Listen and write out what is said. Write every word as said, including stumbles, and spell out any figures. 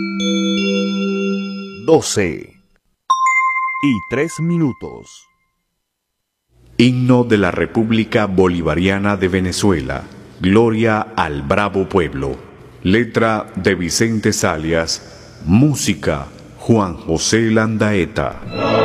doce y tres minutos. Himno de la República Bolivariana de Venezuela. Gloria al bravo pueblo. Letra de Vicente Zalias. Música Juan José Landaeta.